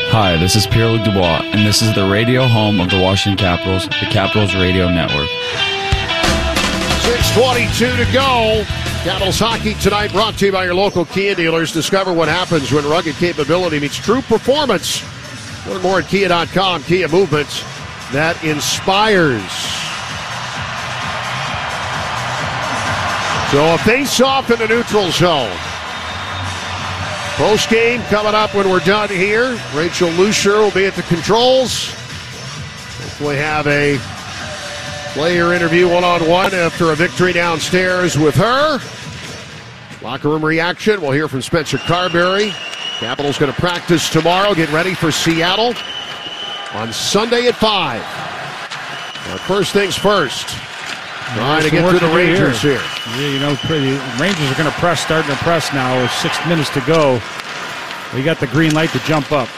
Hi, this is Pierre-Luc Dubois, and this is the radio home of the Washington Capitals, the Capitals Radio Network. 6:22 to go. Capitals hockey tonight brought to you by your local Kia dealers. Discover what happens when rugged capability meets true performance. Learn more at Kia.com. Kia, movement that inspires. So a face-off in the neutral zone. Post-game coming up when we're done here. Rachel Lucier will be at the controls. Hopefully have a player interview one-on-one after a victory downstairs with her. Locker room reaction. We'll hear from Spencer Carberry. Capitals going to practice tomorrow. Get ready for Seattle on Sunday at 5. But first things first. Trying to get through the Rangers here. Yeah, you know, the Rangers are going to press, starting to press now with 6 minutes to go. We got the green light to jump up.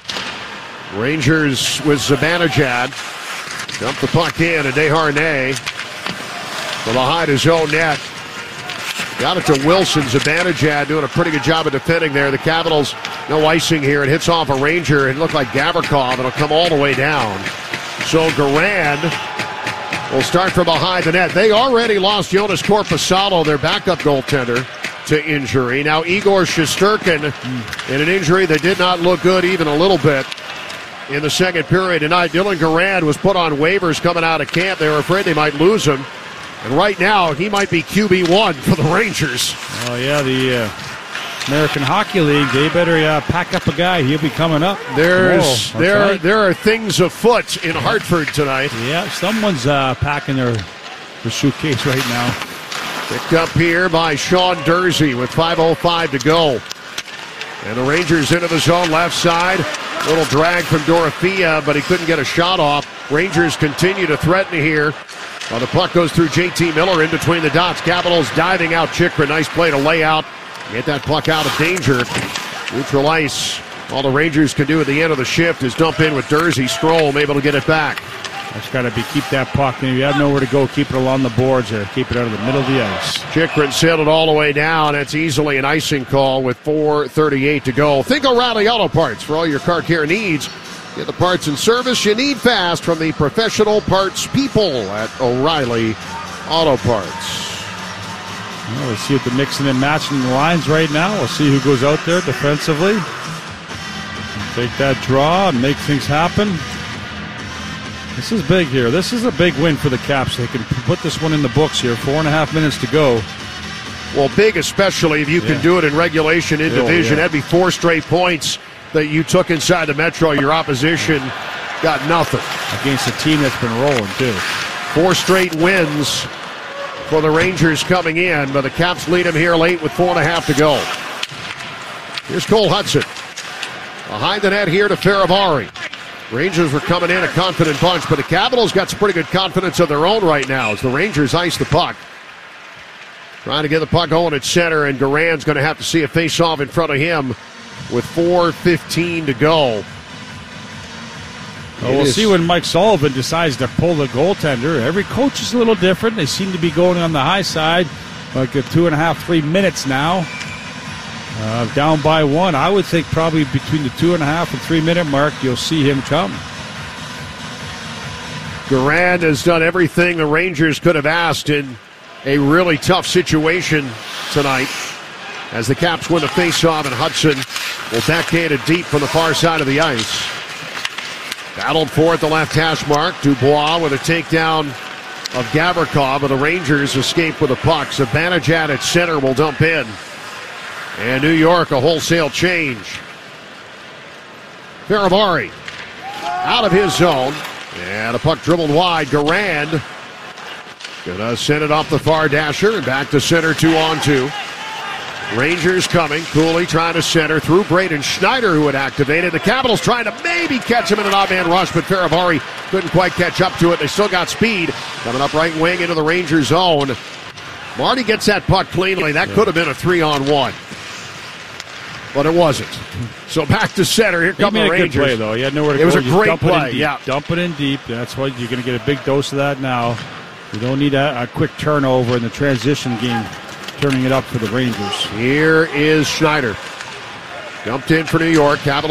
Rangers with Zibanejad. Dump the puck in, and Desharnais from behind his own net. Got it to Wilson. Zibanejad doing a pretty good job of defending there. The Capitals, no icing here. It hits off a Ranger. It looked like Gavrikov. It'll come all the way down. So Garand will start from behind the net. They already lost Jonas Korpisalo, their backup goaltender, to injury. Now Igor Shesterkin in an injury that did not look good even a little bit in the second period tonight. Dylan Garand was put on waivers coming out of camp. They were afraid they might lose him. And right now, he might be QB1 for the Rangers. Oh, yeah, the American Hockey League, they better pack up a guy. He'll be coming up. There are things afoot in Hartford tonight. Yeah, someone's packing their suitcase right now. Picked up here by Sean Durzi with 5:05 to go. And the Rangers into the zone left side. Little drag from Dorofia, but he couldn't get a shot off. Rangers continue to threaten here. Well, the puck goes through J.T. Miller in between the dots. Capitals diving out Chikrin. Nice play to lay out. Get that puck out of danger. Neutral ice. All the Rangers can do at the end of the shift is dump in with Durzi. Strome able to get it back. That's got to be keep that puck. And if you have nowhere to go, keep it along the boards or keep it out of the middle of the ice. Chikrin sailed it all the way down. That's easily an icing call with 4:38 to go. Think O'Reilly Auto Parts for all your car care needs. Get the parts and service you need fast from the professional parts people at O'Reilly Auto Parts. Well, we'll see if they're mixing and matching the lines right now. We'll see who goes out there defensively. Take that draw and make things happen. This is big here. This is a big win for the Caps. They can put this one in the books here. 4.5 minutes to go. Well, big especially if you can do it in regulation, in division. That'd be 4 straight points that you took inside the Metro. Your opposition got nothing. Against a team that's been rolling, too. 4 straight wins for the Rangers coming in, but the Caps lead them here late with 4.5 to go. Here's Cole Hudson. Behind the net here to Faravari. Rangers were coming in a confident bunch, but the Capitals got some pretty good confidence of their own right now as the Rangers ice the puck. Trying to get the puck going at center, and Garand's going to have to see a face-off in front of him with 4:15 to go. Well, we'll see when Mike Sullivan decides to pull the goaltender. Every coach is a little different. They seem to be going on the high side, like at 2.5, 3 minutes now. Down by 1. I would think probably between the 2.5 and 3 minute mark, you'll see him come. Garand has done everything the Rangers could have asked in a really tough situation tonight. As the Caps win the faceoff, and Hudson will backhand it deep from the far side of the ice. Battled for at the left hash mark. Dubois with a takedown of Gavrikov, but the Rangers escape with a puck. Zibanejad at center will dump in. And New York, a wholesale change. Faravari out of his zone. And a puck dribbled wide. Garand gonna send it off the far dasher and back to center, 2-on-2. Rangers coming. Cooley trying to center through Braden Schneider, who had activated. The Capitals trying to maybe catch him in an odd-man rush, but Faravari couldn't quite catch up to it. They still got speed. Coming up right wing into the Rangers zone. Marty gets that puck cleanly. That could have been a 3-on-1. But it wasn't. So back to center. Here come the Rangers. He made a good play, though. He had nowhere to go. It was a great play, yeah. Dump it in deep. That's why you're going to get a big dose of that now. You don't need a quick turnover in the transition game, turning it up for the Rangers. Here is Schneider. Dumped in for New York. Capitals